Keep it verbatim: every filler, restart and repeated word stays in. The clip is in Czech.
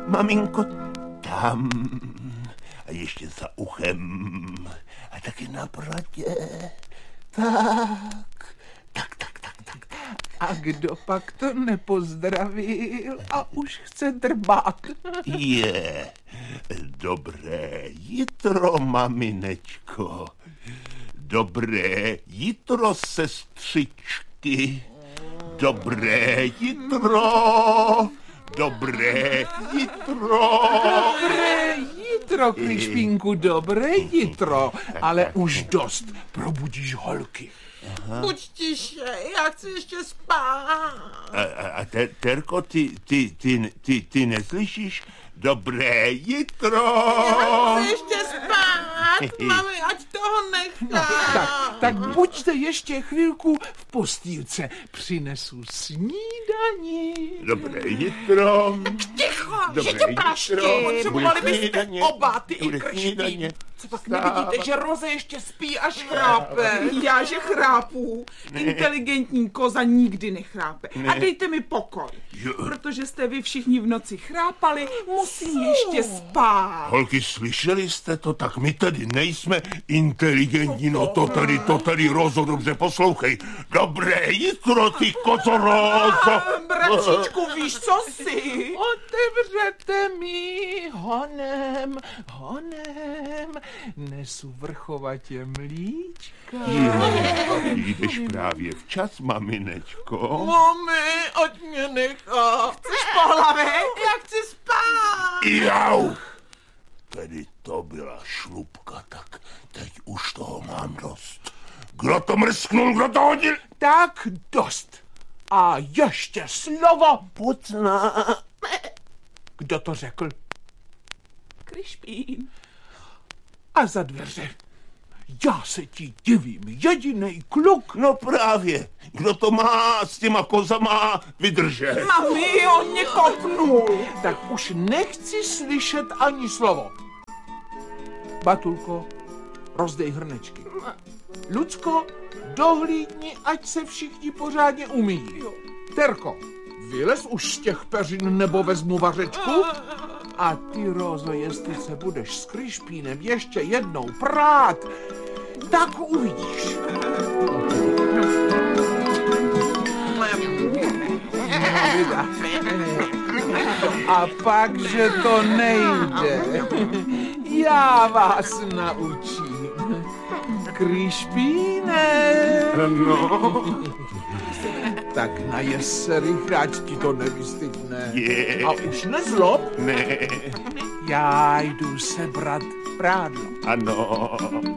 maminko, tam. A ještě za uchem. A taky na bradě. Tak, tak, tak, tak, tak, tak. A kdo pak to nepozdravil a už chce drbát? Je, dobré jitro, maminečko. Dobré jitro, sestřičky. Dobré jitro. Dobré jitro. Dobré jitro, Krišpínku, dobré jitro. Ale už dost, probudíš holky. Buď tiše, já chci ještě spát. A, a, a te, Terko, ty, ty, ty, ty, ty neslyšíš? Dobré jitro. Já chci ještě spát, mami, ať toho nechá. Tak, tak buďte ještě chvilku v postýlce. Přinesu snídani. Dobré jitro. Ticho, Dobré že tě praští. jitro. Potřebovali Bude byste snídaně. oba, ty i Bude Krišpín. snídaně. Co pak nevidíte, že Roze ještě spí až chrápe? Já, že chrápu. Inteligentní koza nikdy nechrápe. A dejte mi pokoj. Protože jste vy všichni v noci chrápali, musím ještě spát. Holky, slyšeli jste to? Tak my tady nejsme inteligentní, no to tady, to tady, Rozo, dobře poslouchej. Dobré jitro, ty koco, Rozo. Bratříčku, víš, co jsi? Otevřete mi honem, honem. Nesu vrchovatě mlíčka. Jdeš právě včas, maminečko. Mami, ať mě nechá. Chceš po hlavě? Já chci spát. Jau! Tedy to byla šlupka, tak teď už toho mám dost. Kdo to mrsknul, kdo to hodil? Tak dost. A ještě slovo. Pucna. Kdo to řekl? Krišpín. A za dveře. Já se ti divím, jedinej kluk. No právě, kdo to má s těma kozama vydržet? Mami, on mě kopnul. Tak už nechci slyšet ani slovo. Batulko, rozdej hrnečky. Lucko, dohlídni, ať se všichni pořádně umíjí. Terko, vylez už z těch peřin, nebo vezmu vařečku. A ty, Rozo, jestli se budeš s Krišpínem ještě jednou prát, tak uvidíš. A pak, že to nejde. Já vás naučím. Krišpíne. No. Tak najes se rychle, ať ti to nevystydne. Je. A už nezlob. Ne. Já jdu sebrat prádlo. Ano.